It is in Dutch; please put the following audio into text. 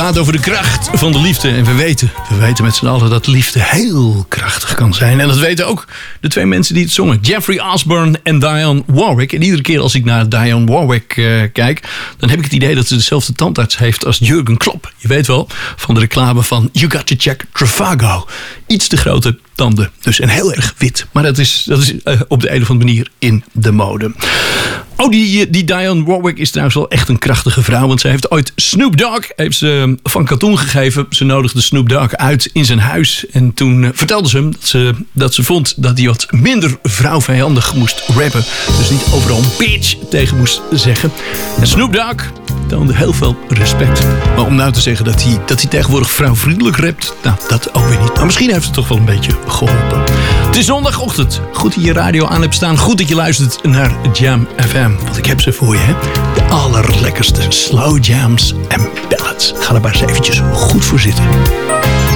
gaat over de kracht van de liefde. En we weten met z'n allen dat liefde heel krachtig kan zijn. En dat weten ook de twee mensen die het zongen. Jeffrey Osborne en Dionne Warwick. En iedere keer als ik naar Dionne Warwick kijk, dan heb ik het idee dat ze dezelfde tandarts heeft als Jurgen Klopp. Je weet wel, van de reclame van You Got to Check Trivago. Iets te grote tanden. Dus en heel erg wit. Maar dat is op de een of andere manier in de mode. Oh, die Dionne Warwick is trouwens wel echt een krachtige vrouw. Want ze heeft ooit Snoop Dogg van katoen gegeven. Ze nodigde Snoop Dogg uit in zijn huis. En toen vertelde ze hem dat ze vond dat hij wat minder vrouwvijandig moest rappen. Dus niet overal bitch tegen moest zeggen. En Snoop Dogg toonde heel veel respect. Maar om nou te zeggen dat hij tegenwoordig vrouwvriendelijk rapt, nou, dat ook weer niet. Maar misschien heeft het toch wel een beetje geholpen. Het is zondagochtend. Goed dat je je radio aan hebt staan. Goed dat je luistert naar Jam FM. Want ik heb ze voor je, hè. De allerlekkerste slow jams en ballads. Ga er maar eens eventjes goed voor zitten.